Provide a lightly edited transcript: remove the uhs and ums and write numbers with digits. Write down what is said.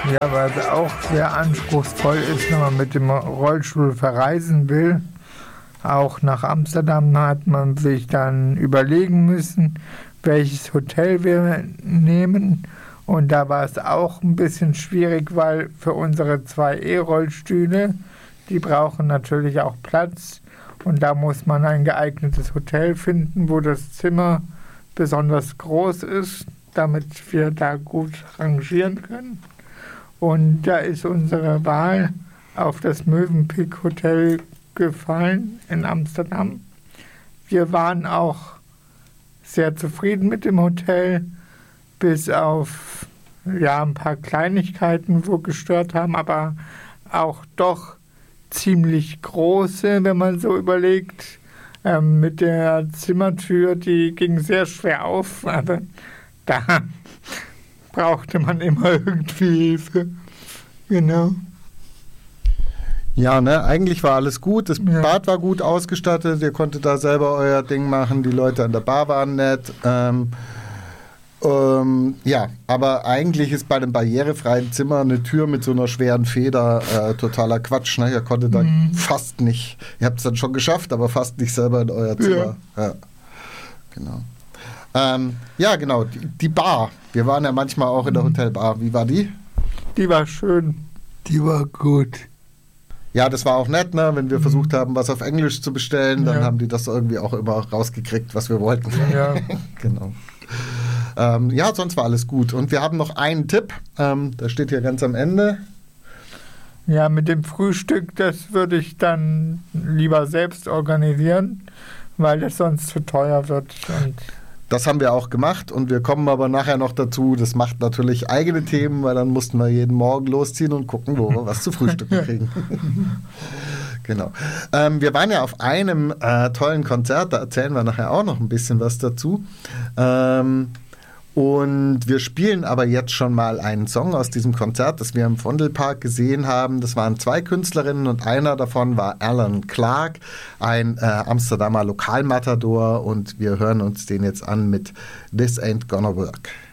Ja, was auch sehr anspruchsvoll ist, wenn man mit dem Rollstuhl verreisen will. Auch nach Amsterdam hat man sich dann überlegen müssen, welches Hotel wir nehmen. Und da war es auch ein bisschen schwierig, weil für unsere 2 E-Rollstühle, die brauchen natürlich auch Platz. Und da muss man ein geeignetes Hotel finden, wo das Zimmer besonders groß ist, damit wir da gut rangieren können. Und da ist unsere Wahl auf das Mövenpick Hotel gefallen in Amsterdam. Wir waren auch sehr zufrieden mit dem Hotel, bis auf ein paar Kleinigkeiten, wo gestört haben, aber auch doch ziemlich große, wenn man so überlegt. Mit der Zimmertür, die ging sehr schwer auf, aber da brauchte man immer irgendwie Hilfe. Genau. Ja, ne, eigentlich war alles gut. Das Bad war gut ausgestattet. Ihr konntet da selber euer Ding machen. Die Leute an der Bar waren nett. Aber eigentlich ist bei dem barrierefreien Zimmer eine Tür mit so einer schweren Feder totaler Quatsch. Ne? Ihr konntet da fast nicht, ihr habt es dann schon geschafft, aber fast nicht selber in euer Zimmer. Ja, genau. Genau, die Bar. Wir waren ja manchmal auch in der Hotelbar. Wie war die? Die war schön. Die war gut. Ja, das war auch nett, ne? Wenn wir versucht haben, was auf Englisch zu bestellen, dann haben die das irgendwie auch immer rausgekriegt, was wir wollten. Ja. Genau. Sonst war alles gut. Und wir haben noch einen Tipp, der steht hier ganz am Ende. Ja, mit dem Frühstück, das würde ich dann lieber selbst organisieren, weil das sonst zu teuer wird. Und das haben wir auch gemacht und wir kommen aber nachher noch dazu. Das macht natürlich eigene Themen, weil dann mussten wir jeden Morgen losziehen und gucken, wo wir was zu frühstücken kriegen. Genau. Wir waren ja auf einem tollen Konzert, da erzählen wir nachher auch noch ein bisschen was dazu. Und wir spielen aber jetzt schon mal einen Song aus diesem Konzert, das wir im Vondelpark gesehen haben. Das waren 2 Künstlerinnen und einer davon war Alan Clark, ein Amsterdamer Lokalmatador. Und wir hören uns den jetzt an mit This Ain't Gonna Work.